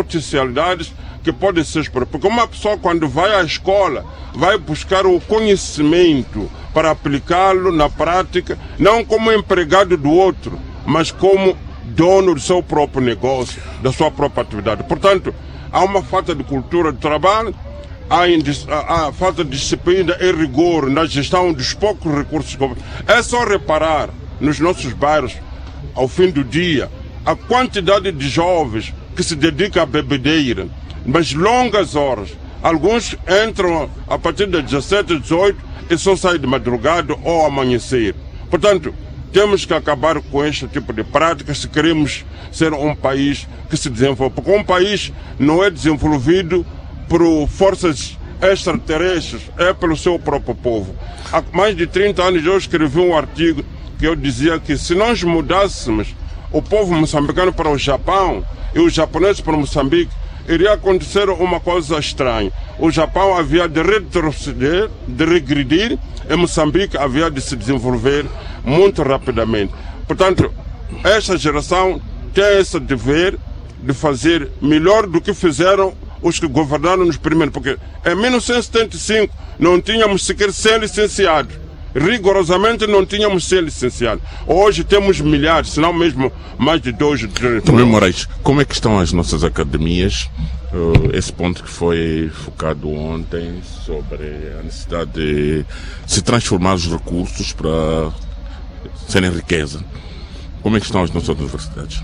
potencialidades que podem ser exploradas. Porque uma pessoa, quando vai à escola, vai buscar o conhecimento para aplicá-lo na prática, não como empregado do outro, mas como dono do seu próprio negócio, da sua própria atividade. Portanto, há uma falta de cultura de trabalho, há falta de disciplina e rigor na gestão dos poucos recursos. É só reparar nos nossos bairros, ao fim do dia, a quantidade de jovens que se dedicam à bebedeira, mas longas horas. Alguns entram a partir das 17, 18 e só saem de madrugada ou amanhecer. Portanto, temos que acabar com este tipo de práticas se queremos ser um país que se desenvolve. Porque um país não é desenvolvido por forças extraterrestres, é pelo seu próprio povo. Há mais de 30 anos eu escrevi um artigo que eu dizia que se nós mudássemos o povo moçambicano para o Japão e os japoneses para Moçambique, iria acontecer uma coisa estranha. O Japão havia de retroceder, de regredir, e Moçambique havia de se desenvolver muito rapidamente. Portanto, esta geração tem esse dever de fazer melhor do que fizeram os que governaram nos primeiros, porque em 1975 não tínhamos sequer 100 licenciados. Rigorosamente não tínhamos 100 licenciados. Hoje temos milhares, se não mesmo mais de 2 ou 3. Também, Moraes, como é que estão as nossas academias? Esse ponto que foi focado ontem sobre a necessidade de se transformar os recursos para serem riqueza. Como é que estão as nossas universidades?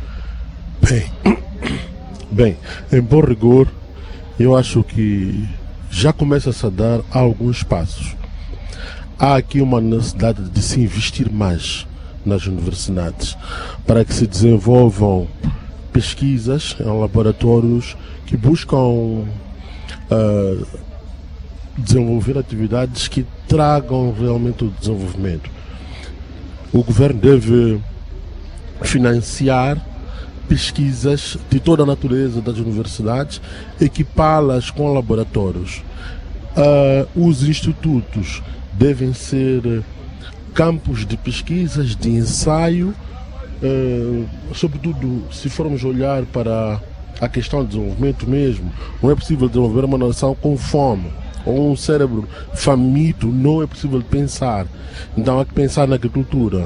Bem, em bom rigor, eu acho que já começa-se a dar alguns passos. Há aqui uma necessidade de se investir mais nas universidades para que se desenvolvam pesquisas em laboratórios que buscam desenvolver atividades que tragam realmente o desenvolvimento. O governo deve financiar pesquisas de toda a natureza das universidades, equipá-las com laboratórios. Os institutos devem ser campos de pesquisas, de ensaio, sobretudo se formos olhar para a questão do desenvolvimento mesmo. Não é possível desenvolver uma nação com fome ou um cérebro faminto, não é possível pensar. Então há que pensar na agricultura.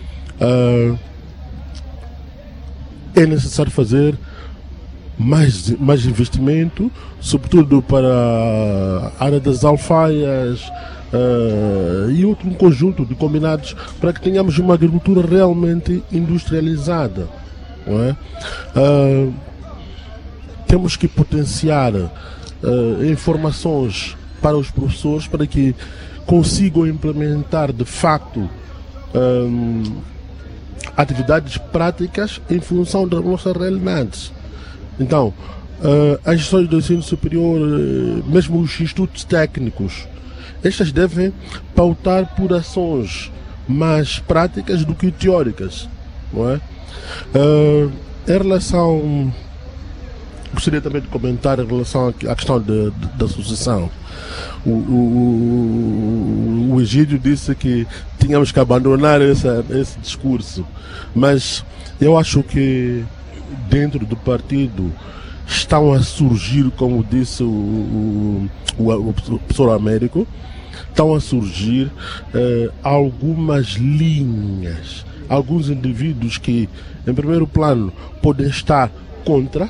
É necessário fazer mais investimento, sobretudo para a área das alfaias, e outro conjunto de combinados para que tenhamos uma agricultura realmente industrializada, não é? Temos que potenciar informações para os professores para que consigam implementar de facto atividades práticas em função das nossas realidades. Então, as instituições do ensino superior, mesmo os institutos técnicos, estas devem pautar por ações mais práticas do que teóricas, não é? Em relação, gostaria também de comentar em relação à questão da sucessão. O Egídio disse que tínhamos que abandonar esse discurso, mas eu acho que dentro do partido estão a surgir, como disse o professor Américo, estão a surgir algumas linhas, alguns indivíduos que, em primeiro plano, podem estar contra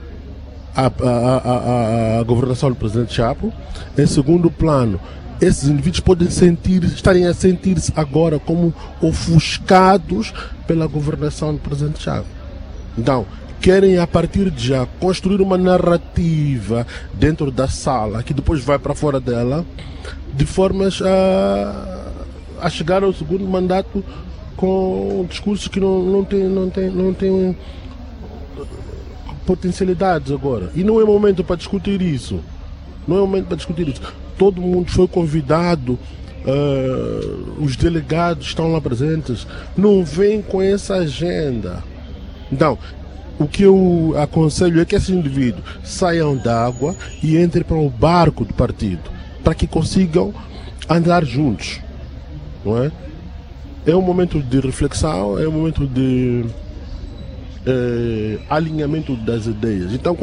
a governação do presidente Chapo. Em segundo plano, esses indivíduos podem estarem a sentir-se agora como ofuscados pela governação do presidente Chapo. Então, querem a partir de já construir uma narrativa dentro da sala que depois vai para fora dela, de formas a chegar ao segundo mandato com discursos que não têm potencialidades agora. E não é momento para discutir isso. Não é momento para discutir isso. Todo mundo foi convidado, os delegados estão lá presentes, não vêm com essa agenda. Então, o que eu aconselho é que esses indivíduos saiam da água e entrem para o barco do partido, para que consigam andar juntos, não é? É um momento de reflexão, é um momento de alinhamento das ideias. Então,